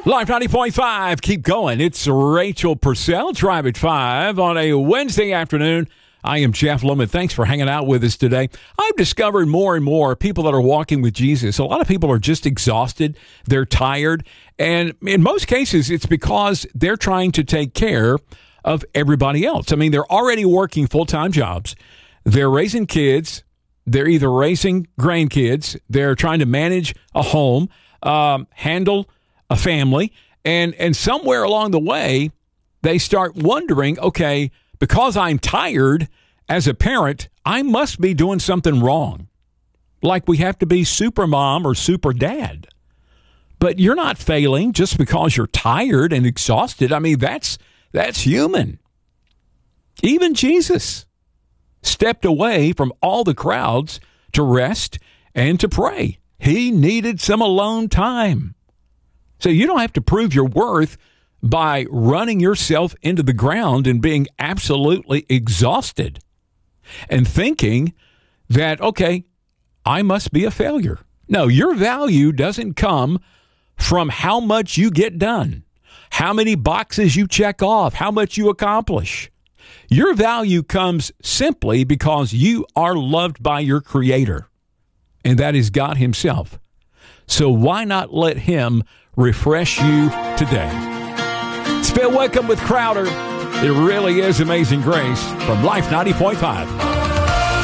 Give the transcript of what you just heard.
Live 90.5, keep going. It's Rachel Purcell, Drive at 5 on a Wednesday afternoon. I am Jeff Lohman. Thanks for hanging out with us today. I've discovered more and more people that are walking with Jesus. A lot of people are just exhausted. They're tired. And in most cases, it's because they're trying to take care of everybody else. I mean, they're already working full-time jobs. They're raising kids. They're either raising grandkids. They're trying to manage a home, handle a family, and somewhere along the way, they start wondering, okay, because I'm tired as a parent, I must be doing something wrong. Like we have to be super mom or super dad. But you're not failing just because you're tired and exhausted. I mean, that's human. Even Jesus stepped away from all the crowds to rest and to pray. He needed some alone time. So you don't have to prove your worth by running yourself into the ground and being absolutely exhausted and thinking that, okay, I must be a failure. No, your value doesn't come from how much you get done, how many boxes you check off, how much you accomplish. Your value comes simply because you are loved by your Creator, and that is God Himself. So why not let Him refresh you today? It's Phil Wickham with Crowder. It really is Amazing Grace from Life 90.5.